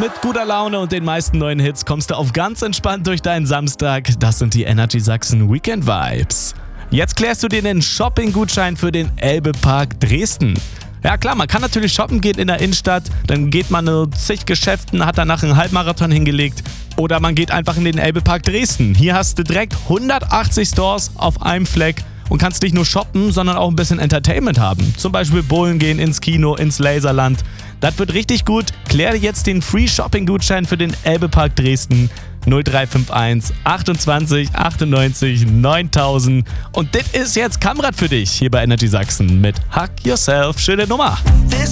Mit guter Laune und den meisten neuen Hits kommst du auf ganz entspannt durch deinen Samstag. Das sind die Energy Sachsen Weekend Vibes. Jetzt klärst du dir den Shopping-Gutschein für den Elbe-Park Dresden. Ja klar, man kann natürlich shoppen gehen in der Innenstadt, dann geht man zu zig Geschäften, hat danach einen Halbmarathon hingelegt. Oder man geht einfach in den Elbe-Park Dresden. Hier hast du direkt 180 Stores auf einem Fleck und kannst nicht nur shoppen, sondern auch ein bisschen Entertainment haben. Zum Beispiel bowlen gehen, ins Kino, ins Laserland. Das wird richtig gut. Kläre jetzt den Free-Shopping-Gutschein für den Elbe-Park Dresden 0351 28 98 9000. Und das ist jetzt Kamerad für dich hier bei Energy Sachsen mit Hug Yourself. Schöne Nummer.